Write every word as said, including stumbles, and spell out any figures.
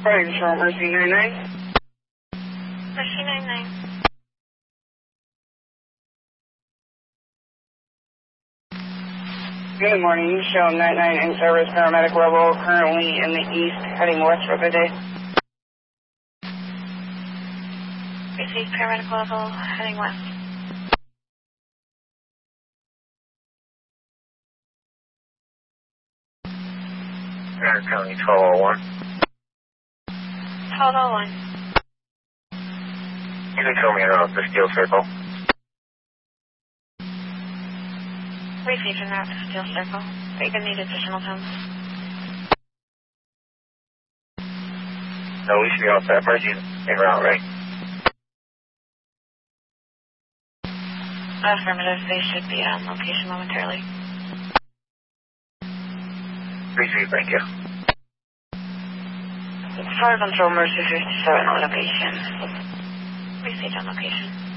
Fire Control, Mercy nine nine. Mercy nine nine. Good morning, show nine nine in service, paramedic level, currently in the east, heading west for the day. Receive paramedic level, heading west. Granite County twelve oh one. twelve oh one. You can tell me around the steel circle. Receive en route to Steel Circle. Are you going to need additional time? No, we should be all set. Mercy's en route, right? Affirmative, they should be on location momentarily. Receive, thank you. Fire Control, Mercy fifty-seven on location. Received on location.